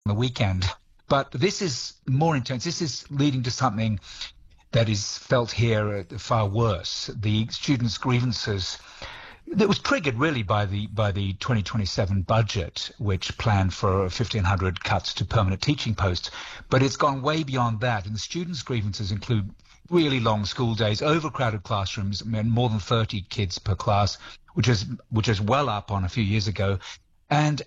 the weekend. But this is more intense. This is leading to something that is felt here far worse. The students' grievances that was triggered really by the 2027 budget, which planned for 1,500 cuts to permanent teaching posts. But it's gone way beyond that. And the students' grievances include really long school days, overcrowded classrooms, more than 30 kids per class, which is well up on a few years ago. And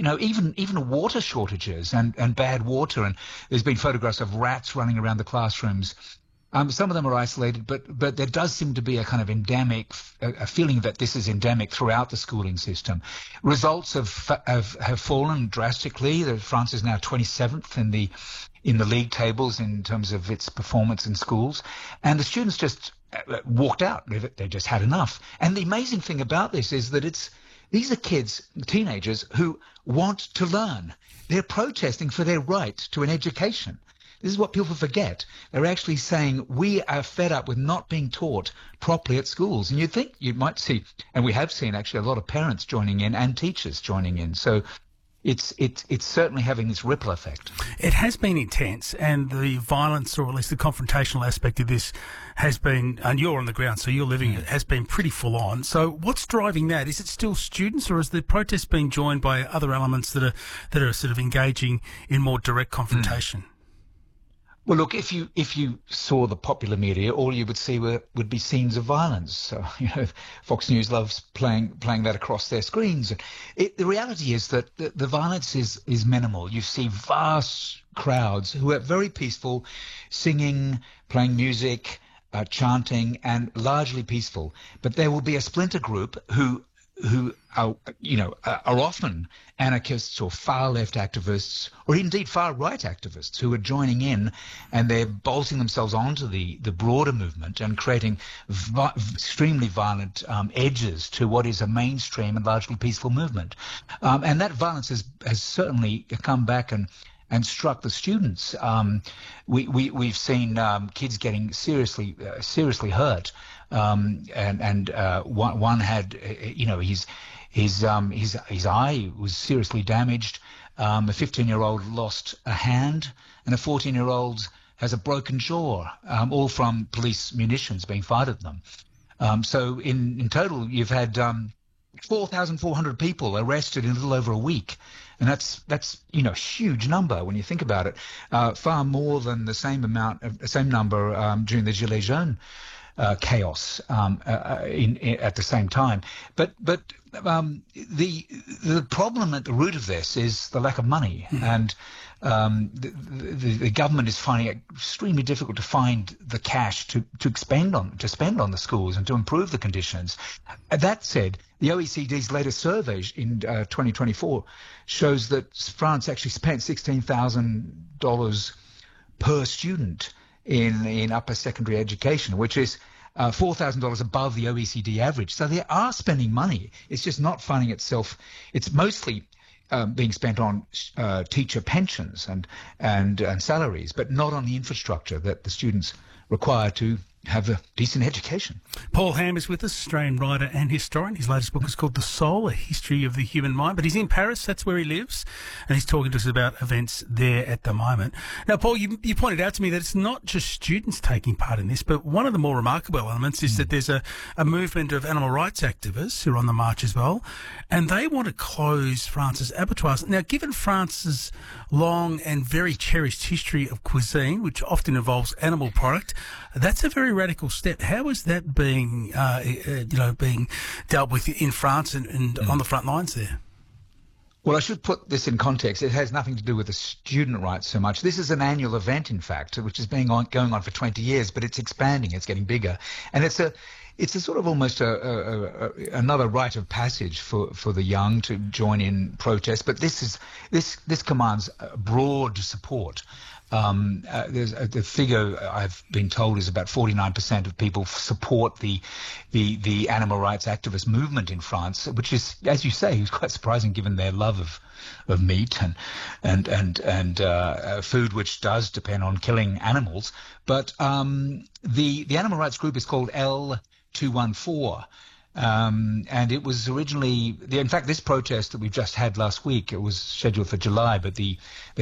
even water shortages and bad water. And there's been photographs of rats running around the classrooms. Some of them are isolated, but there does seem to be a kind of endemic, a feeling that this is endemic throughout the schooling system. Results have fallen drastically. France is now 27th in the league tables in terms of its performance in schools, and the students just walked out. They just had enough. And the amazing thing about this is that these are kids, teenagers, who want to learn. They're protesting for their right to an education. This is what people forget. They're actually saying we are fed up with not being taught properly at schools. And you'd think you might see, and we have seen actually a lot of parents joining in and teachers joining in. So it's certainly having this ripple effect. It has been intense, and the violence, or at least the confrontational aspect of this, has been, and you're on the ground, so you're living it, has been pretty full on. So what's driving that? Is it still students, or is the protest being joined by other elements that are sort of engaging in more direct confrontation? Well, look, if you saw the popular media, all you would see would be scenes of violence. So, Fox News loves playing that across their screens. The reality is that the violence is minimal. You see vast crowds who are very peaceful, singing, playing music, chanting, and largely peaceful. But there will be a splinter group who are often anarchists or far-left activists, or indeed far-right activists, who are joining in, and they're bolting themselves onto the broader movement and creating extremely violent edges to what is a mainstream and largely peaceful movement. And that violence has certainly come back and struck the students. We've seen kids getting seriously hurt. And one had, his eye was seriously damaged. A 15-year-old lost a hand, and a 14-year-old has a broken jaw, all from police munitions being fired at them. So in total, you've had 4,400 people arrested in a little over a week. And that's a huge number when you think about it. Far more than the same number during the Gilets jaunes chaos at the same time. But the problem at the root of this is the lack of money, and the government is finding it extremely difficult to find the cash to spend on the schools and to improve the conditions. That said, the OECD's latest survey in 2024 shows that France actually spent $16,000 per student in upper secondary education, which is $4,000 above the OECD average. So they are spending money. It's just not finding itself. It's mostly being spent on teacher pensions and salaries, but not on the infrastructure that the students require to have a decent education. Paul Ham is with us, Australian writer and historian. His latest book is called The Soul, A History of the Human Mind. But he's in Paris, that's where he lives, and he's talking to us about events there at the moment. Now, Paul, you pointed out to me that it's not just students taking part in this, but one of the more remarkable elements is that there's a movement of animal rights activists who are on the march as well, and they want to close France's abattoirs. Now, given France's long and very cherished history of cuisine, which often involves animal product, that's a very radical step. How is that being dealt with in France and on the front lines there? Well, I should put this in context. It has nothing to do with the student rights so much. This is an annual event, in fact, which has been going on for 20 years, but it's expanding. It's getting bigger, and it's a sort of almost another rite of passage for the young to join in protest. But this commands broad support. The figure I've been told is about 49% of people support the animal rights activist movement in France, which is, as you say, is quite surprising given their love of meat and food which does depend on killing animals. But the animal rights group is called L214. And it was originally, in fact, this protest that we've just had last week, it was scheduled for July, but the